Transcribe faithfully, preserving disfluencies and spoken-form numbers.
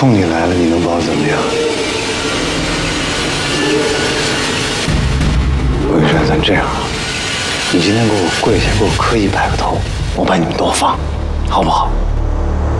冲你来了，你能把我怎么样？魏山，咱这样，你今天给我跪下，给我磕一百个头，我把你们都放，好不好？